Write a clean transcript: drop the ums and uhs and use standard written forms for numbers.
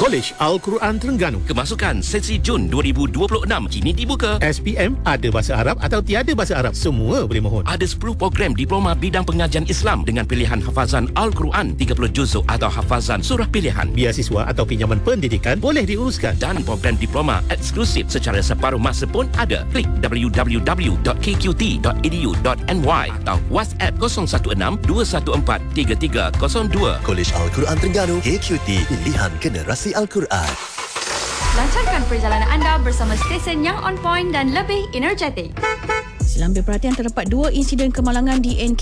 College Al-Quran Terengganu. Kemasukan sesi Jun 2026 kini dibuka. SPM ada bahasa Arab atau tiada bahasa Arab, semua boleh mohon. Ada 10 program diploma bidang pengajian Islam dengan pilihan hafazan Al-Quran 30 juzuk atau hafazan surah pilihan. Beasiswa atau pinjaman pendidikan boleh diuruskan. Dan program diploma eksklusif secara separuh masa pun ada. Klik www.kqt.edu.my atau WhatsApp 016 214 3302. College Al-Quran Terengganu, KQT, pilihan generasi Al-Quran. Lancarkan perjalanan anda bersama stesen yang on point dan lebih energetik. Selambil perhatian, terdapat 2 insiden kemalangan di NK